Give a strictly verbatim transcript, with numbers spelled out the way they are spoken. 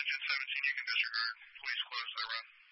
Engine seventeen, you can disregard. Police close, I run.